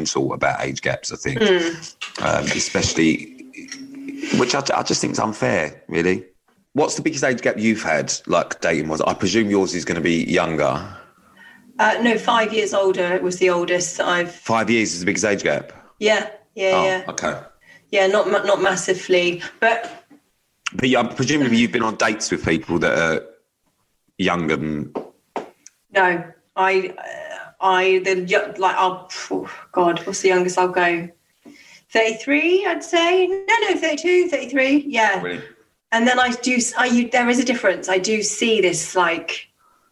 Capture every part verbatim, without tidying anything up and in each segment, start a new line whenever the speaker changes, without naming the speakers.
mental about age gaps, I think.
Mm.
Um, especially, which I, I just think is unfair, really. What's the biggest age gap you've had, like dating was? I presume yours is going to be younger.
Uh, no, five years older was the oldest I've...
Five years is the biggest age gap?
Yeah, yeah,
oh,
yeah.
Okay.
Yeah, not not massively, but...
But yeah, presumably you've been on dates with people that are younger than...
No, I, I, the like, I'll, oh God, what's the youngest I'll go? thirty-three, I'd say. No, no, thirty-two, thirty-three, yeah.
Really?
And then I do, I, there is a difference. I do see this, like,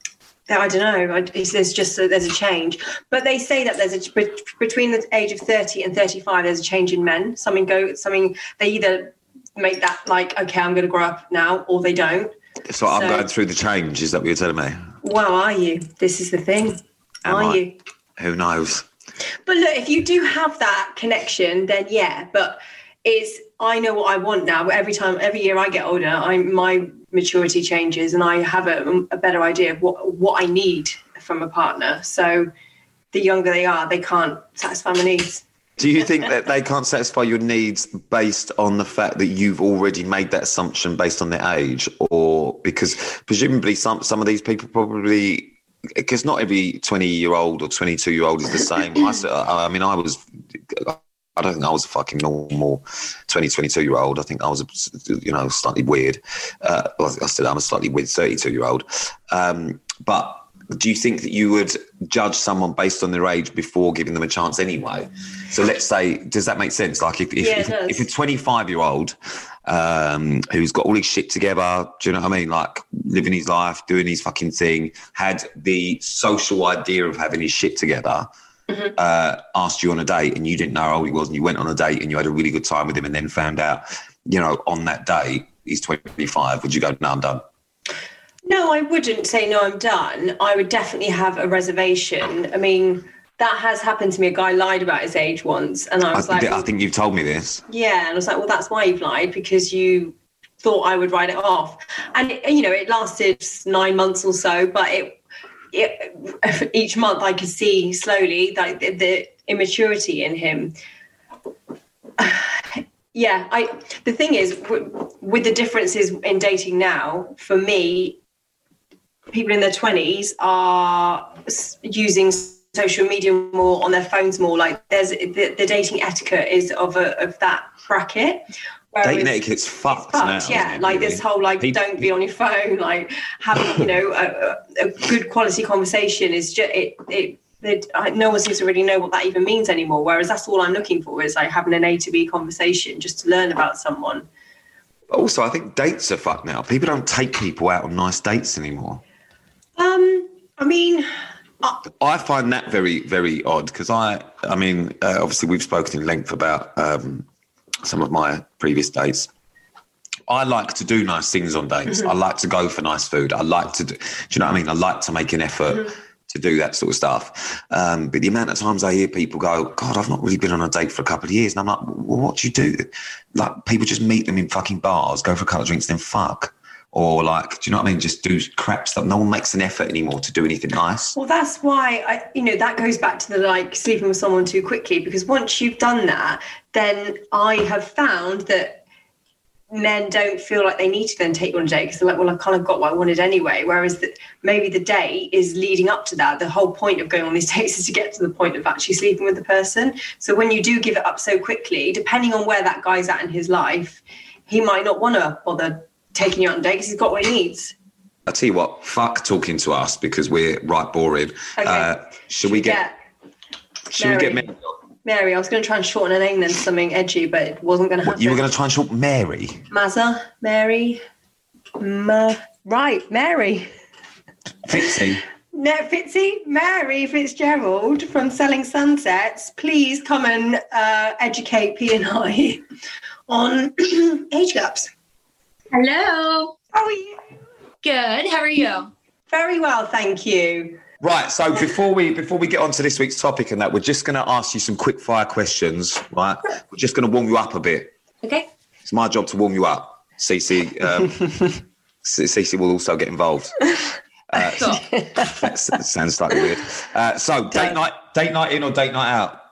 I don't know, there's just, a, there's a change. But they say that there's a, between the age of thirty and thirty-five, there's a change in men. Something go, something, they either make that like, okay, I'm going to grow up now, or they don't.
So,
so
I'm going through the change, is that what you're telling me?
Well, are you? This is the thing.
Am
are
I?
you?
Who knows?
But look, if you do have that connection, then yeah. But it's I know what I want now. Every time, every year I get older, I my maturity changes, and I have a, a better idea of what what I need from a partner. So the younger they are, they can't satisfy my needs.
Do you think that they can't satisfy your needs based on the fact that you've already made that assumption based on their age, or because presumably some some of these people probably, because not every twenty-year-old or twenty-two-year-old is the same. I, I mean, I was, I don't think I was a fucking normal twenty, twenty-two-year-old. I think I was, you know, slightly weird. Uh, well, I still am a slightly weird thirty-two-year-old. Um, but do you think that you would judge someone based on their age before giving them a chance anyway? So let's say, does that make sense? Like if if,
yeah,
if, if a twenty-five-year-old um, who's got all his shit together, do you know what I mean? Like living his life, doing his fucking thing, had the social idea of having his shit together, mm-hmm. uh, asked you on a date and you didn't know how old he was, and you went on a date and you had a really good time with him, and then found out, you know, on that date he's twenty-five, would you go, no, I'm done?
No, I wouldn't say, no, I'm done. I would definitely have a reservation. I mean, that has happened to me. A guy lied about his age once. And I was
I,
like...
I think you've told me this.
Yeah. And I was like, well, that's why you've lied, because you thought I would write it off. And, it, you know, it lasted nine months or so. But it, it each month I could see slowly that the, the immaturity in him. Yeah. I. The thing is, with the differences in dating now, for me, people in their twenties are using social media more, on their phones more. Like there's the, the dating etiquette is of a, of that bracket.
Dating etiquette's fucked,
fucked
now.
Yeah, like really? This whole like people, don't be on your phone. Like having you know a, a good quality conversation is just it. it It, no one seems to really know what that even means anymore. Whereas that's all I'm looking for, is like having an A to B conversation just to learn about someone.
Also, I think dates are fucked now. People don't take people out on nice dates anymore.
Um, I mean, uh,
I find that very, very odd, because I, I mean, uh, obviously we've spoken in length about um, some of my previous dates. I like to do nice things on dates. Mm-hmm. I like to go for nice food. I like to do, do you know what I mean? I like to make an effort. Mm-hmm. to do that sort of stuff. Um, but the amount of times I hear people go, God, I've not really been on a date for a couple of years. And I'm like, well, what do you do? Like, people just meet them in fucking bars, go for a couple of drinks, then fuck. Or like, do you know what I mean? Just do crap stuff. No one makes an effort anymore to do anything nice.
Well, that's why, I, you know, that goes back to the like sleeping with someone too quickly, because once you've done that, then I have found that men don't feel like they need to then take you on a date, because they're like, well, I kind of got what I wanted anyway. Whereas that maybe the date is leading up to that. The whole point of going on these dates is to get to the point of actually sleeping with the person. So when you do give it up so quickly, depending on where that guy's at in his life, he might not want to bother taking you out on a date because he's got what he needs.
I'll tell you what, fuck talking to us, because we're right boring.
Okay.
Uh, should we get... Should
Mary.
we get Mary?
Mary, I was going to try and shorten her name then to something edgy, but it wasn't going to happen.
What, you were going to try and shorten Mary?
Mazza, Mary, Ma... Right, Mary.
Fitzy.
No, Fitzy, Mary Fitzgerald from Selling Sunsets. Please come and uh, educate P and I on age gaps.
Hello.
How are you?
Good. How are you?
Very well, thank you.
Right, so before we before we get on to this week's topic and that, we're just going to ask you some quick fire questions, right? We're just going to warm you up a bit.
Okay.
It's my job to warm you up. Cece, um, Cece will also get involved. Uh,
cool.
That sounds slightly weird. Uh, so, date night, date night in or date night out?